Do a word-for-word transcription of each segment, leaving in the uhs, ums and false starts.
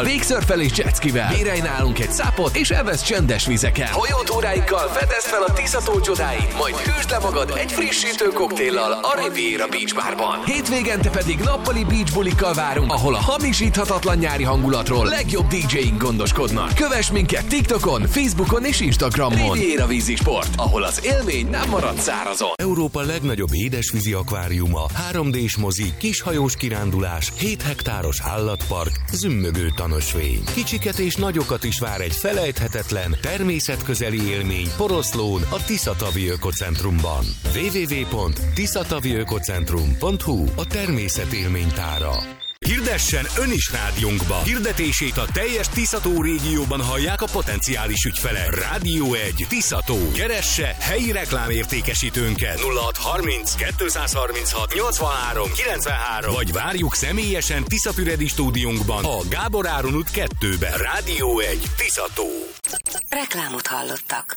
autóddal, végszörfel és jetskivel. Bérelj nálunk egy szápot és evesz csendes vizeken. Hajótúráikkal fedezd fel a Tisza-tó csodáit, majd hűsd le magad egy frissítő koktéllal a Riviera Beach Barban. Hétvégente pedig nappali beach bulikkal várunk, ahol a hamisíthatatlan nyári hangulatról legjobb dé jéink gondoskodnak. Kövess minket TikTokon, Facebookon és Instagramon. Riviera vízisport, ahol az élmény nem marad szárazon. Európa legnagyobb édesvízi akváriuma, három dés mozi, kishajós kirándulás, hét hektáros állatpark, zümmögő tanösvény. Kicsiket és nagyokat is vár egy felejthetetlen, természetközeli élmény Poroszlón, a Tisza-tavi Ökocentrumban. double-u double-u double-u pont tiszatavi ökocentrum pont hu a természet élménytára. Hirdessen ön is rádiónkba. Hirdetését a teljes Tisza-tó régióban hallják a potenciális ügyfelek. Rádió egy Tisza-tó. Keresse helyi reklámértékesítőnket nulla hat harminc kettőszázharminchat nyolcvanhárom kilencvenhárom vagy várjuk személyesen Tiszafüredi stúdiónkban a Gábor Áron út kettőben. Rádió egy Tisza-tó. Reklámot hallottak.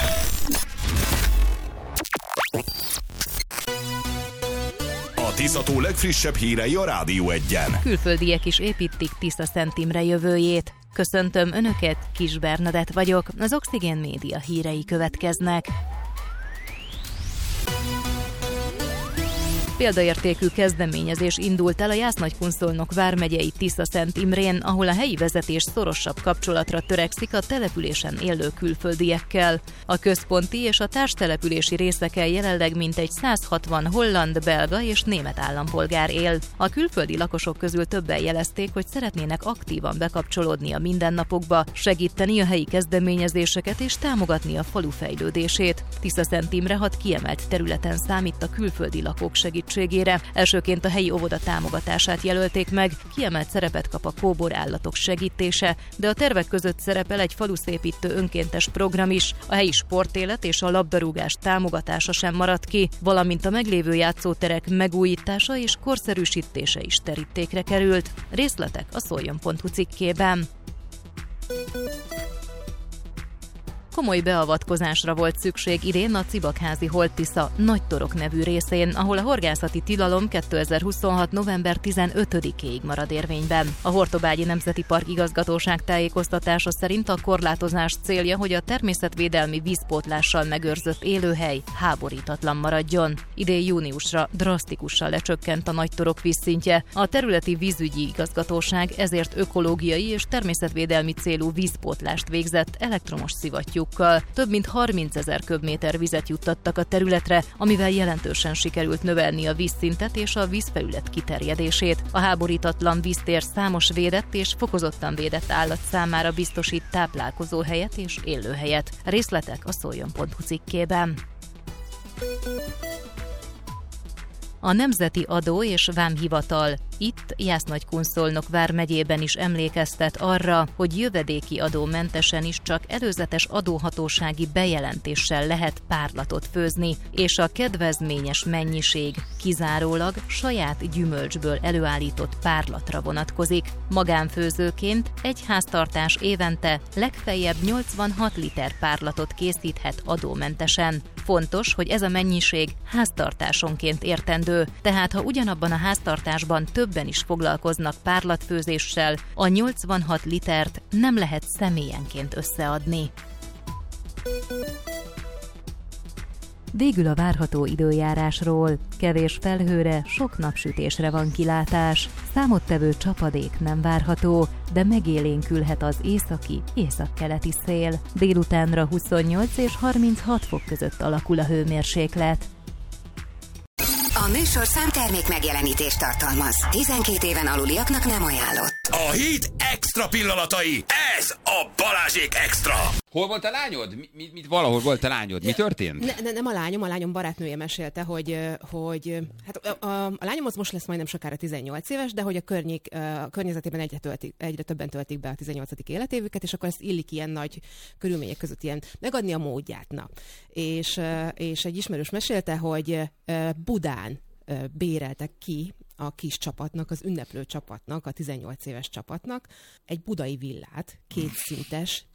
A Tisza-tó legfrissebb hírei a Rádió egyen. Külföldiek is építik Tisza-Szent Imre jövőjét. Köszöntöm Önöket, Kis Bernadett vagyok, az Oxigén Média hírei következnek. Példaértékű kezdeményezés indult el a Jász-Nagykunszolnok vármegyei Tisza-Szent Imrén, ahol a helyi vezetés szorosabb kapcsolatra törekszik a településen élő külföldiekkel. A központi és a társtelepülési részeken jelenleg mintegy száz hatvan holland, belga és német állampolgár él. A külföldi lakosok közül többen jelezték, hogy szeretnének aktívan bekapcsolódni a mindennapokba, segíteni a helyi kezdeményezéseket és támogatni a falu fejlődését. Tisza-Szent Imre hat kiemelt területen számít a külföldi lakók segítségére. Elsőként a helyi óvoda támogatását jelölték meg, kiemelt szerepet kap a kóbor állatok segítése, de a tervek között szerepel egy faluszépítő önkéntes program is, a helyi sportélet és a labdarúgás támogatása sem maradt ki, valamint a meglévő játszóterek megújítása és korszerűsítése is terítékre került. Részletek a szoljon pont hu cikkében. Komoly beavatkozásra volt szükség idén a Cibakházi Holt-Tisza Nagytorok nevű részén, ahol a horgászati tilalom kétezer-huszonhat november tizenötödikéig marad érvényben. A Hortobágyi Nemzeti Park igazgatóság tájékoztatása szerint a korlátozás célja, hogy a természetvédelmi vízpótlással megőrzött élőhely háborítatlan maradjon. Idén júniusra drasztikusan lecsökkent a Nagytorok vízszintje. A területi vízügyi igazgatóság ezért ökológiai és természetvédelmi célú vízpótlást végzett elektromos szivattyú. Több mint harmincezer köbméter vizet juttattak a területre, amivel jelentősen sikerült növelni a vízszintet és a vízfelület kiterjedését. A háborítatlan víztér számos védett és fokozottan védett állat számára biztosít táplálkozóhelyet és élőhelyet. Részletek a szoljon pont hu cikkében. A Nemzeti Adó és Vámhivatal itt Jász-Nagykunszolnok vármegyében is emlékeztet arra, hogy jövedéki adómentesen is csak előzetes adóhatósági bejelentéssel lehet párlatot főzni, és a kedvezményes mennyiség kizárólag saját gyümölcsből előállított párlatra vonatkozik. Magánfőzőként egy háztartás évente legfeljebb nyolcvanhat liter párlatot készíthet adómentesen. Fontos, hogy ez a mennyiség háztartásonként értendő, tehát ha ugyanabban a háztartásban többen is foglalkoznak párlatfőzéssel, a nyolcvanhat litert nem lehet személyenként összeadni. Végül a várható időjárásról. Kevés felhőre, sok napsütésre van kilátás. Számottevő csapadék nem várható, de megélénkülhet az északi, északkeleti szél. Délutánra huszonnyolc és harminchat fok között alakul a hőmérséklet. A műsorszám termék megjelenítést tartalmaz. tizenkét éven aluliaknak nem ajánlott. A hét extra pillanatai. Ez a Balázsék extra. Hol volt a lányod? Mi, mi, mi, valahol volt a lányod. Mi történt? Ne, ne, nem a lányom, a lányom barátnője mesélte, hogy, hogy hát a, a, a lányom az most lesz majdnem sokára tizennyolc éves, de hogy a, környék, a környezetében egyre, töltik, egyre többen töltik be a tizennyolcadik életévüket, és akkor ezt illik ilyen nagy körülmények között ilyen megadni a módját. Na. És, és egy ismerős mesélte, hogy Budán béreltek ki a kis csapatnak, az ünneplő csapatnak, a tizennyolc éves csapatnak egy budai villát, kétszintes,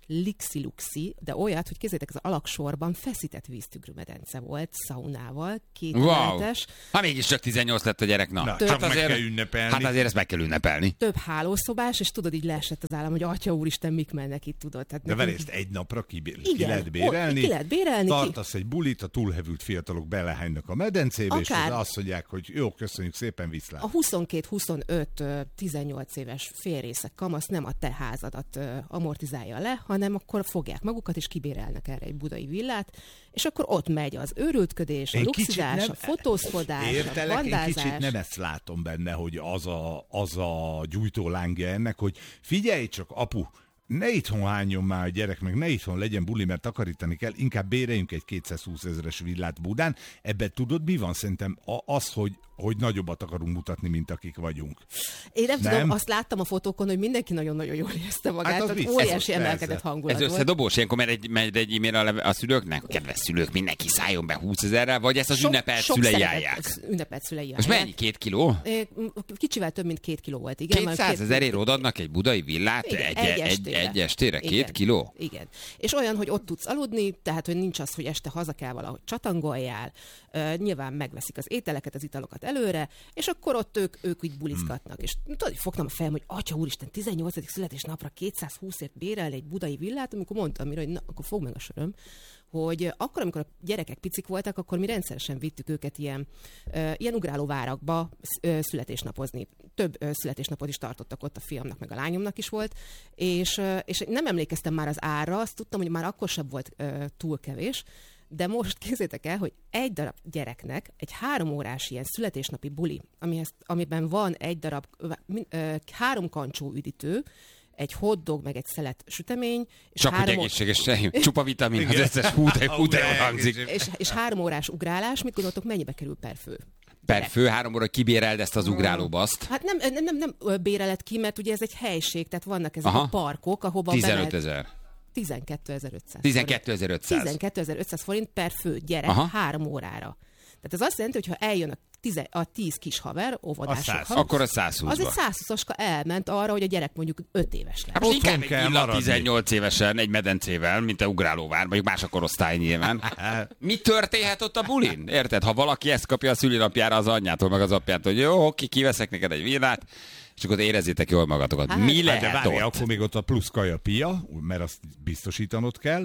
Lixi-Luxi, de olyat, hogy kézzétek, az alaksorban feszített víztükrű medence volt, szaunával, két Wow. emeletes. Ha mégis csak tizennyolc lett a gyerek, na. Na, Hát csak meg azért- kell ünnepelni. Hát azért ezt meg kell ünnepelni. Több hálószobás, és tudod, így leesett az állam, hogy atya úristen, mik mennek itt, tudod. Tehát De nekünk- várj, ezt egy napra ki, ki Igen, lehet bérelni. ki lehet bérelni, ki- Tartasz egy bulit, a túlhevült fiatalok belehánynak a medencébe, és Akár. azt mondják, hogy jó, köszönjük szépen, viszlát. A huszonkettő huszonöt tizennyolc éves félrészek kamasz nem a te házadat ö, amortizálja le, hanem akkor fogják magukat, és kibérelnek erre egy budai villát, és akkor ott megy az őrültködés, a Én luxizás, kicsit a fotózkodás, a Értelek, én bandázás. kicsit nem ezt látom benne, hogy az a, az a gyújtó lángja ennek, hogy figyelj csak, apu, ne itthon hányjon már a gyerek, meg ne itthon legyen buli, mert takarítani kell, inkább béreljünk egy kétszázhúsz ezeres villát Budán. Ebben tudod, mi van? Szerintem a- az, hogy, hogy nagyobbat akarunk mutatni, mint akik vagyunk. Én nem, Nem? tudom, azt láttam a fotókon, hogy mindenki nagyon-nagyon jól érezte magát, Hát az hát biztos, óriási persze. emelkedett hangulat Ez volt. összedobós, ilyenkor megy egy, megy egy e-mail a, leve- a szülőknek, kedves szülők, mindenki szálljon be húszezerrel, vagy ezt az Sok- ünnepelt sok szülei szeretet- állják. Ünnepelt szülei Most állják. mennyi? Két kiló? É, Kicsivel több, mint két kiló volt, igen. kétszázezerért odaadnak egy budai villát Igen, egy, egy egy, estére. egy estére? Két Igen, kiló? Igen. És olyan, hogy ott tudsz aludni, tehát, hogy nincs az, hogy este haza kell valahogy csatangoljál, uh, nyilván megveszik az ételeket, az italokat előre, és akkor ott ők, ők így bulizgatnak. Hmm. És tudod, hogy fogtam a fejem, hogy atya úristen, tizennyolcadik születésnapra kétszázhúszért bérelni egy budai villát, amikor mondtam mire, hogy na, akkor fog meg a söröm, hogy akkor, amikor a gyerekek picik voltak, akkor mi rendszeresen vittük őket ilyen, uh, ilyen ugrálóvárakba uh, születésnapozni. Több uh, születésnapot is tartottak ott, a fiamnak meg a lányomnak is volt, és, uh, és nem emlékeztem már az árra, azt tudtam, hogy már akkor sem volt uh, túl kevés, de most képzeljétek el, hogy egy darab gyereknek egy három órás ilyen születésnapi buli, amihez, amiben van egy darab uh, három kancsó üdítő, egy hotdog, meg egy szelet sütemény. És Csak hogy három egészséges sejm, csupa vitamin, az összes hú, de hú, de jól hangzik. és, és három órás ugrálás, mit gondoltok, mennyibe kerül per fő? Per fő három óra kibéreld ezt az ugrálóbaszt. Hát nem, nem, nem, nem ö, béreled ki, mert ugye ez egy helység, tehát vannak ezek Aha. a parkok, ahova tizenötezer. tizenkétezer-ötszáz. tizenkétezer-ötszáz. tizenkétezer-ötszáz forint per fő gyerek Aha. három órára. Tehát ez azt jelenti, hogy ha eljön a, tize, a tíz kis haver, óvodások, A száz. haver, Akkor a százhúszba. az egy százhúszaska elment arra, hogy a gyerek mondjuk öt éves lesz. Hát most Otthon inkább kell egy villa maradni. tizennyolc évesen, egy medencével, mint a ugrálóvár, mondjuk más a korosztály nyilván. Mi történhet ott a bulin? Érted? Ha valaki ezt kapja a szülinapjára az anyjától, meg az apjától, hogy jó, oké, kiveszek neked egy villát, és akkor érezzétek jól magatokat. Hát, Mi Hát lehet de várjál, ott? akkor még ott a plusz kaja pia, mert azt biztosítanod kell.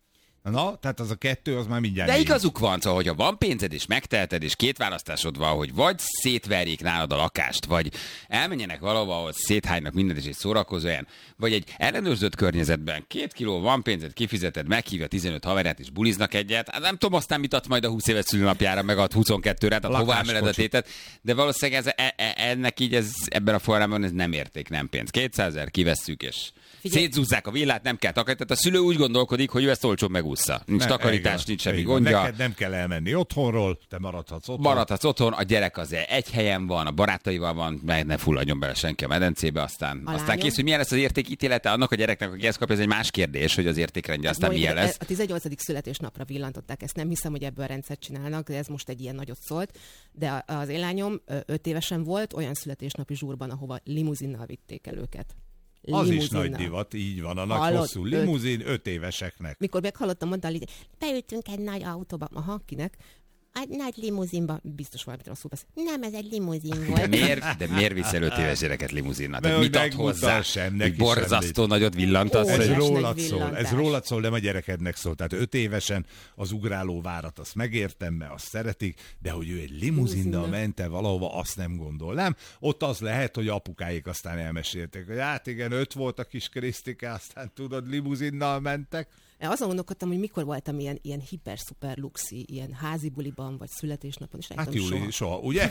Na, tehát az a kettő, az már mindjárt... De négy. igazuk van, szóval, hogyha van pénzed és megteheted, és két választásod van, hogy vagy szétverjék nálad a lakást, vagy elmenjenek valahova, ahol széthánynak mindent, és egy szórakozó helyen, vagy egy ellenőrzött környezetben, két kiló van pénzed, kifizeted, meghívja tizenöt haverát, és buliznak egyet. Hát nem tudom, aztán mit adsz majd a húsz éves szülinapjára, meg a huszonkettőre, tehát hova Lakáskocsi. emeled a tétet. De valószínűleg ez, e, e, ennek így ez, ebben a formában ez nem érték, nem pénz. kétszázezer kivesszük, és Figyelj. szétzúzzák a villát, nem kell takarítani. Tehát a szülő úgy gondolkodik, hogy ő ezt olcsón megúszza. Nincs Ne, takarítás, igen, nincs semmi igen. gondja. Neked nem kell elmenni otthonról, te maradhatsz otthon. Maradhatsz otthon, a gyerek az egy helyen van, a barátaival van, meg ne fulladjon bele senki a medencébe, aztán, A aztán lányom? kész, hogy milyen lesz az értékítélete annak a gyereknek, aki ezt kapja, ez egy más kérdés, hogy az értékrendje aztán Mondjuk, milyen lesz. A tizennyolcadik születésnapra villantották, ezt nem hiszem, hogy ebből rendszert csinálnak, de ez most egy ilyen nagyot szólt. De a- az én lányom ö, öt évesen volt olyan születésnapi zsúrban, ahova limuzinnal vitték el őket. Az is Limuzinnal. nagy divat, így van, a nagy Hallod? hosszú Öt- limuzin öt éveseknek. Mikor meghallottam, mondta a Lidia, beültünk egy nagy autóba. Aha, kinek? Egy nagy limuzinba. Biztos valamit rosszul beszél. Nem, ez egy limuzin De volt. miért, de miért viszel öt éves gyereket limuzinnal? Tehát Mert mit hogy ad hozzá? megmutassam neki Hogy borzasztó nagyot villantasz? Ó, Ez Óriási nagy rólad szól, ez villantás. rólad szól, nem a gyerekednek szól. Tehát öt évesen az ugráló várat, azt megértem, mert azt szeretik, de hogy ő egy limuzinnal Limuzinnal. ment el valahova, azt nem gondolnám. Ott az lehet, hogy apukáik aztán elmesélték, hogy hát igen, öt volt a kis Krisztike, aztán tudod, limuzinnal mentek. Azon gondolkodtam, hogy mikor voltam ilyen, ilyen hiper-szuper luxi, ilyen házi buliban, vagy születésnapon, és Hát rájöttem, Júli, soha. soha, ugye?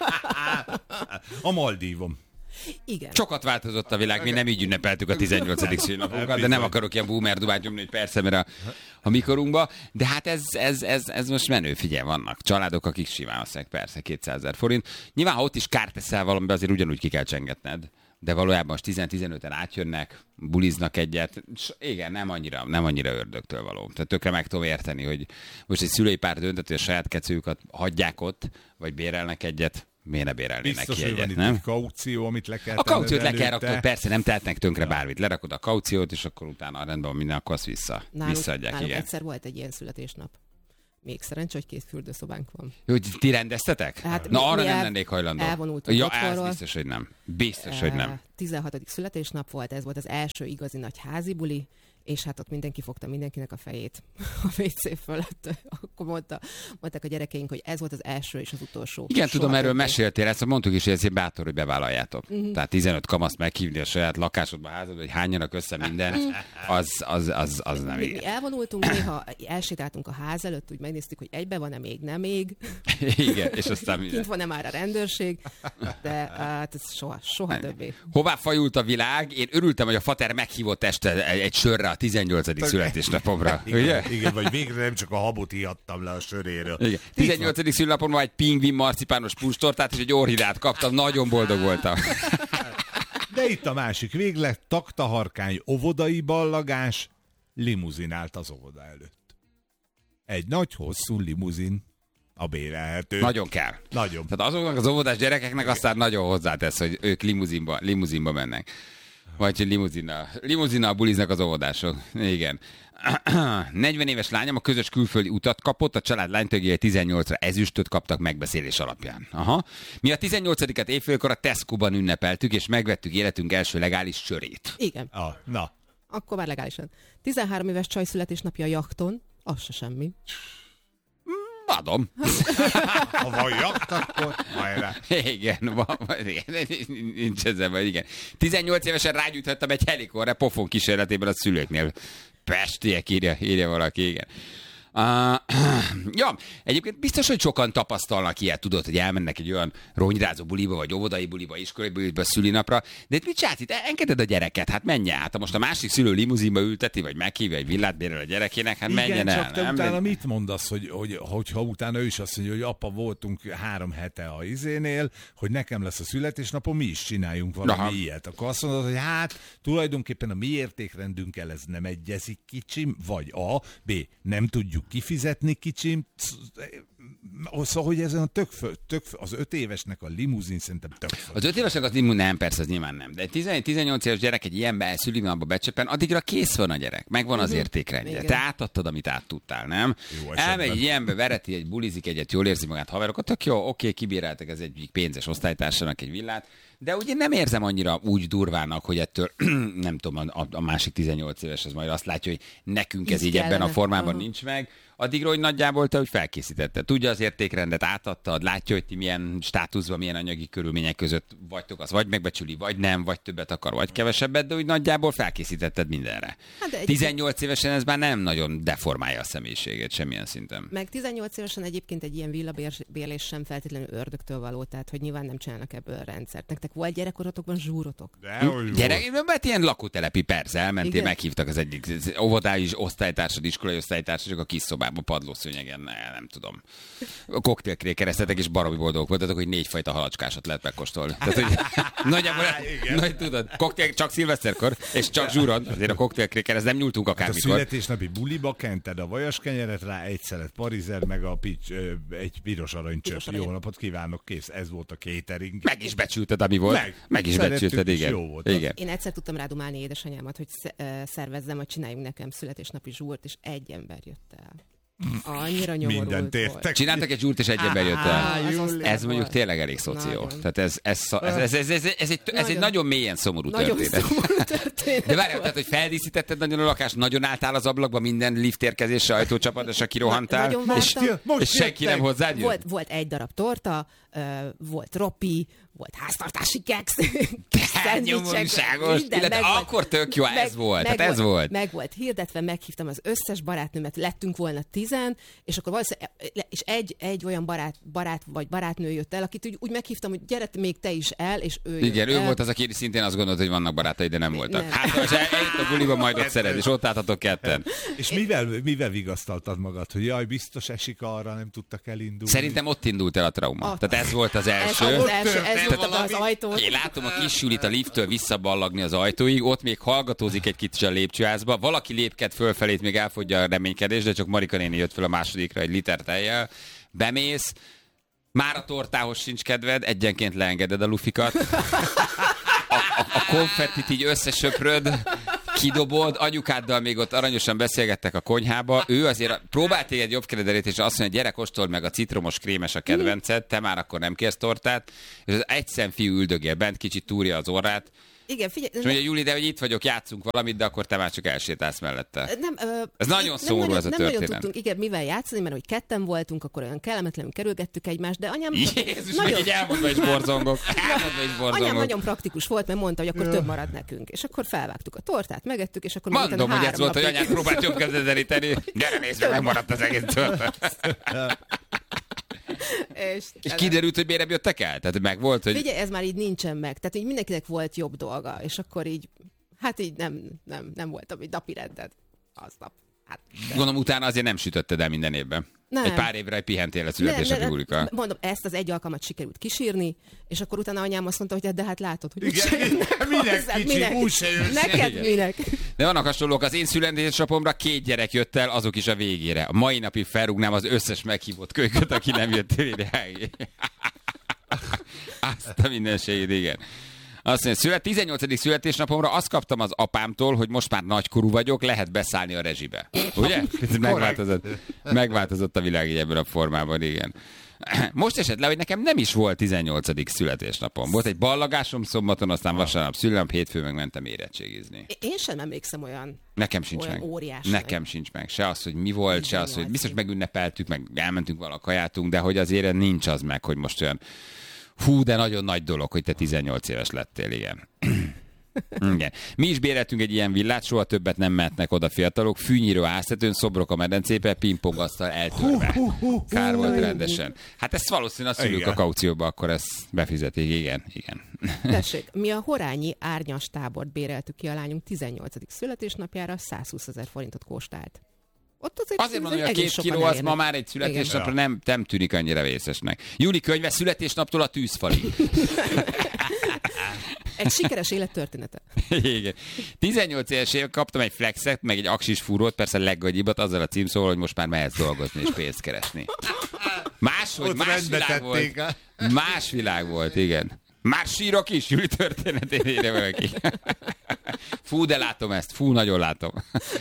A Maldívom. Igen. Sokat változott a világ, mi nem így ünnepeltük a tizennyolcadik szülinapunkat, de nem akarok ilyen boomer dubát nyomni, hogy persze, mert a, a mikorunkba. De hát ez, ez, ez, ez most menő, figyelj, vannak családok, akik simán használják, persze, kétszázezer forint. Nyilván, ha ott is kárt teszel valamiben, azért ugyanúgy ki kell csengetned. De valójában most tíz-tizenöten átjönnek, buliznak egyet. S igen, nem annyira, nem annyira ördögtől való. Tehát tökre meg tudom érteni, hogy most egy szülői pár döntet, hogy a saját kecőjüket hagyják ott, vagy bérelnek egyet. Miért ne bérelnének Biztos, ki hogy van egyet, itt nem? egy kaució, amit le kell A kauciót le tenned kell előtte. rakni, persze nem tehetnek tönkre bármit. Lerakod a kauciót, és akkor utána rendben van minden, akkor azt vissza. Nálunk, Visszaadják, nálunk igen. egyszer volt egy ilyen születésnap. Még szerencsé, hogy két fürdőszobánk van. Jó, hogy ti rendeztetek? Hát Na mi- arra mi nem el- lennék hajlandó. elvonultunk Ja, ez otthonról. biztos, hogy nem. Biztos, hogy nem. Eh, tizenhatodik születésnap volt, ez volt az első igazi nagy házi buli, és hát ott mindenki fogta mindenkinek a fejét a vé cé fölött. Akkor mondta, mondták a gyerekeink, hogy ez volt az első és az utolsó. Igen, Soha tudom, erről többé. meséltél, ezt mondtuk is, hogy ez bátor, hogy bevállaljátok. Uh-huh. Tehát tizenöt kamaszt meghívni a saját lakásodba, házadba, hogy hányanak össze minden, az, az, az, az nem Mi, igen. mi elvonultunk, néha elsétáltunk a ház előtt, úgy megnéztük, hogy egybe van-e még, nem még. Igen, és aztán minden. Kint van-e már a rendőrség, de hát ez soha, soha többé. Hová fajult a világ? Én örültem, hogy a fater meghívott este egy, egy sörre a tizennyolcadik születésnapomra. Igen, Ugye? igen, vagy végre nem csak a habot ihattam le a söréről. Igen. tizennyolcadik szülinapon egy pingvin marcipános pustortát és egy orhidát kaptam, nagyon boldog voltam. De itt a másik véglet, taktaharkány óvodai ballagás, limuzinált az óvoda előtt. Egy nagy, hosszú limuzin, a bérelhető. Nagyon kell. Nagyon. Tehát azoknak az óvodás gyerekeknek aztán nagyon hozzátesz, hogy ők limuzinba, limuzinba mennek. Vagy hogy limuzinnal, limuzinnal buliznak az óvodások. Igen. negyven éves lányom a közös külföldi utat kapott, a család lánytagjai tizennyolcra ezüstöt kaptak megbeszélés alapján. Aha. Mi a tizennyolcadikat évfélkor a Tesco-ban ünnepeltük, és megvettük életünk első legális sörét. Igen, Ah, na, akkor már legálisan. tizenhárom éves csaj születésnapja a jachton, az se semmi. Adom. ha van jakt, akkor hajrá. Igen, van, igen, nincs ezzel baj, igen. tizennyolc évesen rágyújthattam egy helikorra pofon kísérletében a szülőknél. Pestiek, írja, írja valaki, igen. Uh, ja, egyébként biztos, hogy sokan tapasztalnak ilyet, tudod, hogy elmennek egy olyan ronyrázó buliba, vagy óvodai buliba, iskolai buliba, szülinapra, de itt mit csinálsz itt? Engeded a gyereket, hát menjen át. Ha most a másik szülő limuzinba ülteti, vagy meghívja egy villát bérel a gyerekének, hát Igen, menjen csak el. te Nem? utána De... mit mondasz, hogy, hogy, hogyha utána ő is azt mondja, hogy apa, voltunk három hete a izénél, hogy nekem lesz a születésnapom, mi is csináljunk valami Aha. ilyet. Akkor azt mondod, hogy hát tulajdonképpen a mi értékrendünkkel ez nem egyezik kicsim, vagy A, B, nem tudjuk kifizetni kicsim, szóval, hogy ezen a tök, föl, tök föl, az öt évesnek a limuzin szerintem tök föl. Az öt évesnek az limu nem, persze, az nyilván nem. De egy tizenöt-tizennyolc éves gyerek egy ilyenbe szülinapba becsepen, addigra kész van a gyerek, megvan az értékrendje. Igen. Te átadtad, amit át tudtál, nem? Jó esetben. Elmegy egy ilyenbe, vereti egy, bulizik egyet, jól érzi magát haverokat, tök jó, oké, kibíráltak ez egyik pénzes osztálytársának egy villát, de ugye nem érzem annyira úgy durvának, hogy ettől, nem tudom, a, a másik tizennyolc éves az majd azt látja, hogy nekünk ez Így így ebben a kellene. formában Aha. nincs meg, addigra, hogy nagyjából te, hogy felkészítetted. Tudja az értékrendet, átadtad, látja, hogy ti milyen státuszban, milyen anyagi körülmények között vagytok, az vagy megbecsüli, vagy nem, vagy többet akar, vagy kevesebbet, de úgy nagyjából felkészítetted mindenre. Hát de egyébként- tizennyolc évesen ez már nem nagyon deformálja a személyiséget semmilyen szinten. Meg tizennyolc évesen egyébként egy ilyen villabérlés sem feltétlenül ördögtől való, tehát hogy nyilván nem csinálnak ebből a rendszert. Nektek volt gyerekkorotokban zsúrotok? De, hogy volt. Gyerek, mert ilyen lakótelepi, persze, elmentél, Igen. meghívtak az egyik óvodáis osztálytársad, iskolai osztálytársad, a kis szobába, padlószőnyegen, ne, nem tudom. Koktélkré keresztetek, és baromi boldog voltatok, hogy négyfajta halacskásat lehet megkóstolni. Tehát, hogy nagyjából, nagy, tudod, koktél csak szilveszterkor, és csak zsúron, azért a koktélkrékerhez nem nyúltunk A akármikor. születésnapi buliba kented a vajaskenyeret rá, egy szelet parizer, meg a pics, ö, egy piros aranycsöp. Piros arany. Jó napot kívánok, kész. Ez volt a catering. Meg is becsülted, ami volt. Meg. Meg is Szerettük, becsülted, és igen. jó volt. Igen. Én egyszer tudtam rádumálni édesanyámat, hogy sze- ö, szervezzem, hogy csináljunk nekem születésnapi zsúrt, és egy ember jött el. Annyira nyomorult Mindent volt. értek. Csináltak egy zsúrt, és egy ember jött Á, el. az aztán Ez mondjuk volt. tényleg elég szoció. Nagyon. Tehát ez, ez, ez, ez, ez, ez, ez, egy, ez egy Nagyon. nagyon mélyen szomorú Nagyon történet. szomorú történet. De várjál, tehát, hogy feldíszítetted nagyon a lakást, nagyon álltál az ablakba, minden liftérkezésre, ajtócsapadásra kirohantál, Nagyon és, vártam. Most és senki jöttek. nem hozzád jött? Volt, volt egy darab torta, ö, volt ropi, volt háztartási keksz, Tehát nyomorúságos. Illetve akkor tök jó, ez volt, hát ez volt. Meg volt hirdetve, meghívtam az összes barátnőmet, lettünk volna tizen, és akkor valószínűleg, és egy, egy olyan barát, barát vagy barátnő jött el, akit úgy, úgy meghívtam, hogy gyere még te is el, és ő jött Igen, ő el. volt az, aki szintén azt gondolta, hogy vannak barátai, de nem voltak. Nem. Hát, ha eljött a buliba, majd ott szeret, és ott álltatok ketten. És mivel, mivel vigasztaltad magad, hogy jaj, biztos esik arra, nem tudtak elindulni? Szerintem ott indult el a trauma. Ott. Tehát ez volt az Ez első. volt az első, ez történt nyitotta be valami. az ajtót. Én látom a kis Julit a lifttől visszaballagni az ajtóig, ott még hallgatózik egy kicsit a lépcsőházba, valaki lépked fölfelét, még elfogyja a reménykedés, de csak Marika néni jött fel a másodikra egy liter tejjel, bemész, Már a tortához sincs kedved, egyenként leengeded a lufikat. A, a, a konfettit így összesöpröd, kidobod, anyukáddal még ott aranyosan beszélgettek a konyhába. Ő azért próbált téged jobb keredelét, és azt mondja, gyere, kóstold meg, a citromos krémes a kedvenced, te már akkor nem kérsz tortát. És az egyszem fiú üldögél bent, kicsit túrja az orrát. Igen, figyelj. És mondja, Júli, de hogy itt vagyok, játszunk valamit, de akkor te már csak elsétálsz mellette. Nem, ö, ez nagyon nem, szomorú nem, ez a nem történet. Nem nagyon tudtunk, igen, mivel játszani, mert hogy ketten voltunk, akkor olyan kellemetlenül kerülgettük egymást, de anyám... Jézus, nagyon... meg így elmondva is borzongok. Elmondva is borzongok. Anyám nagyon praktikus volt, mert mondta, hogy akkor több marad nekünk. És akkor felvágtuk a tortát, megettük, és akkor... Mondom, hogy ez volt, hogy napig... anyám próbált jobb kezelíteni. Gyere, nézd meg, megmaradt az egész torta. És, és kiderült, hogy miért nem jöttek el? Tehát meg volt, hogy... Figyelj, ez már így nincsen meg. Tehát így mindenkinek volt jobb dolga, és akkor így, hát így nem, nem, nem voltam így napi rended aznap. Hát, gondolom, utána azért nem sütötted el minden évben. Nem. Egy pár évre pihentél a születésnapi bulikkal. Mondom, ezt az egy alkalmat sikerült kisírni, és akkor utána anyám azt mondta, hogy de hát látod, hogy igen, minek, minek kicsi, minek, úgy se jössz. Neked igen. minek? De vannak hasonlók, az én születésnapomra két gyerek jött el, azok is a végére. A mai napig felrúgnám az összes meghívott kölyköt, aki nem jött ide. Azt a mindenségét, igen. Azt mondja, szület, tizennyolcadik születésnapomra azt kaptam az apámtól, hogy most már nagykorú vagyok, lehet beszállni a rezsibe. Ugye? Megváltozott, megváltozott a világ így ebben a formában, igen. Most esett le, hogy nekem nem is volt tizennyolcadik születésnapom. Volt egy ballagásom szombaton, aztán vasárnap szülnap, hétfőn megmentem érettségizni. Én sem emlékszem olyan, nekem sincs olyan meg. óriás. Nekem sincs meg. Se az, hogy mi volt, se az, hogy biztos megünnepeltük, meg elmentünk valahol kajátunk, de hogy azért nincs az meg, hogy most olyan hú, de nagyon nagy dolog, hogy te tizennyolc éves lettél, igen. Igen. Mi is béreltünk egy ilyen villát, soha többet nem mehetnek oda fiatalok, fűnyíró áztetőn, szobrok a medencébe, pingpongasztal eltörve. Kár volt rendesen. Hát ezt valószínűleg a szülők a kaucióba akkor ezt befizetik, igen, igen. Tessék, mi a horányi árnyas tábort béreltük ki a lányunk tizennyolcadik születésnapjára, százhúszezer forintot kóstált. Ott azért, azért mondom, hogy a két kiló az ma már egy születésnapra nem, nem tűnik annyira vészesnek. Júli könyve születésnaptól a tűzfalig. Egy sikeres élettörténete. Igen. tizennyolc éves év kaptam egy flexet, meg egy aksis fúrót, persze leggagyibat, azzal a címszóval, hogy most már mehetsz dolgozni és pénzt keresni. Máshogy, más világ volt. Más világ volt, igen. Már sírok is, Júli történetén írja valaki. Fú, de látom ezt, fú, nagyon látom.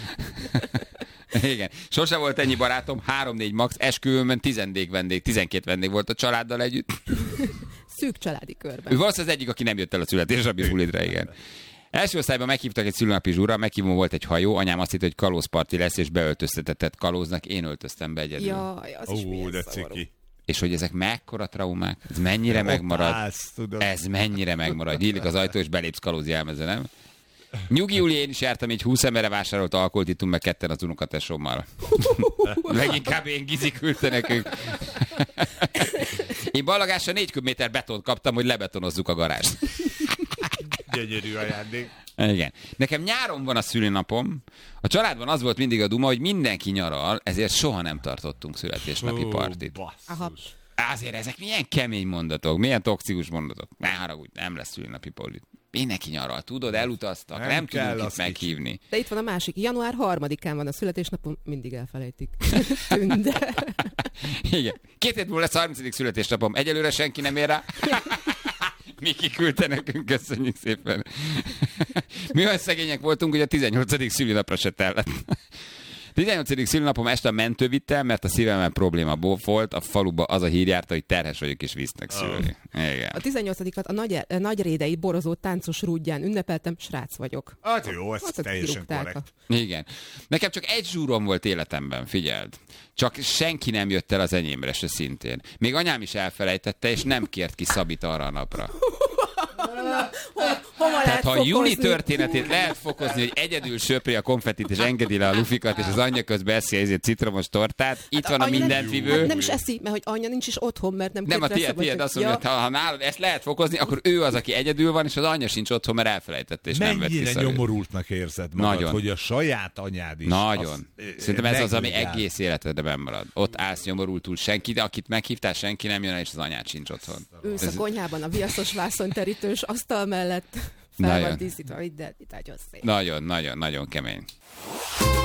Igen. Sose volt ennyi barátom, három-négy max, esküvőmön tizennégy vendég, tizenkét vendég volt a családdal együtt. Szűk családi körben. Ő valószínűleg az egyik, aki nem jött el a születésnapi bulidra, igen. Első osztályban meghívtak egy szülőnapi zsúra, meghívón volt egy hajó, anyám azt hitt, hogy kalózparti lesz, és beöltöztetett kalóznak, én öltöztem be egyedül. Jaj, az is Ó, de szomorú. ciki. És hogy ezek mekkora traumák, ez mennyire megmarad, állsz, ez mennyire megmarad. Nyílik az ajtó, és belépsz kalózi elmeze, nem? Nyugi, Júli, én is jártam, egy húsz emberre vásárolt alkoholt ittunk meg ketten az unokatesommal. Leginkább én Gizi küldte nekünk. Én ballagásra négy köbméter betont kaptam, hogy lebetonozzuk a garást. Gyönyörű ajándék. Igen. Nekem nyáron van a szülinapom. A családban az volt mindig a duma, hogy mindenki nyaral, ezért soha nem tartottunk születésnapi partit. Aha. Azért ezek milyen kemény mondatok, milyen toxikus mondatok. Ne haragudj, nem lesz szülinapi partit. Mindenki nyaral, tudod, elutaztak, nem, nem tudunk itt meghívni. De itt van a másik. január harmadikán van a születésnapom, mindig elfelejtik. Tünde. Igen. Két hét múlva lesz a harmincadik születésnapom. Egyelőre senki nem ér rá. Miki küldte nekünk, köszönjük szépen. Mi olyan szegények voltunk, hogy a tizennyolcadik szülinapra se tellett. tizennyolcadik szülinapom este a mentő vittem, mert a szívemben probléma volt, a faluba az a hír járta, hogy terhes vagyok és visznek szülni. Igen. A tizennyolcadikat a nagy, nagyrédei borozó táncos rúdján ünnepeltem, srác vagyok. Hát jó, ez Hát, teljesen kirúgták korrekt. Igen. Nekem csak egy zsúrom volt életemben, figyeld. Csak senki nem jött el az enyémre se szintén. Még anyám is elfelejtette, és nem kért ki Szabit arra a napra. Hova Tehát ha a Júli fokozni? történetét lehet fokozni, hogy egyedül söpri a konfettit, és engedi le a lufikat, és az anyja közben eszi ezért citromos tortát, itt van a Anya nem- mindentvívő. Hát nem is eszi, mert hogy anya nincs is otthon, mert nem Nem, a kért rá tiéd, tiéd szabadság. azt mondja, hogy ha, ha nálad ezt lehet fokozni, akkor ő az, aki egyedül van, és az anyja sincs otthon, mert elfelejtette, és nem vett Mennyire vissza. nyomorultnak érzed magad, Nagyon. hogy a saját anyád is. Nagyon. Az, Szerintem ez az, ami megnyugál. egész életedre benn marad. Ott állsz nyomorultul, senki, de akit meghívtál, senki nem jön el, és az anyád sincs otthon. Ülsz Ez- a konyhában a viaszos vászonterítős asztal mellett, fel Nagyon. van díszítve, minden, itt nagyon szép. Nagyon, nagyon, nagyon kemény.